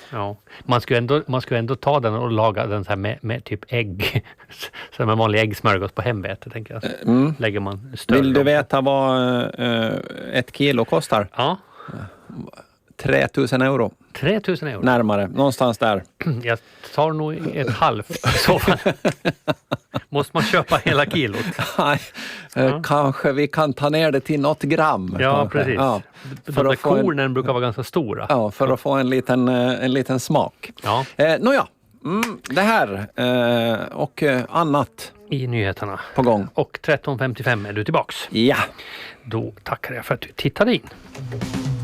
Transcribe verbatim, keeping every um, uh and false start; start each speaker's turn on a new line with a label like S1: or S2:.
S1: Ja. Man ska ju ändå, man ska ju ändå ta den och laga den så här med, med typ ägg. Så med vanlig äggsmörgås på hemvete, tänker jag.
S2: Mm.
S1: Lägger man större.
S2: Vill du veta vad uh, ett kilo kostar?
S1: Ja.
S2: tre tusen euro.
S1: tre tusen euro?
S2: Närmare, någonstans där.
S1: Jag tar nog ett halvt i så fall. Måste man köpa hela kilot?
S2: Nej, ja. Kanske vi kan ta ner det till något gram.
S1: Ja,
S2: kanske.
S1: precis.
S2: Ja.
S1: För de där kornen en... brukar vara ganska stora.
S2: Ja, för att få en liten, en liten smak.
S1: Ja.
S2: Eh, Nåja, mm, det här eh, och eh, annat
S1: i nyheterna
S2: på gång.
S1: Och tretton femtiofem är du tillbaks.
S2: Ja.
S1: Då tackar jag för att du tittade in.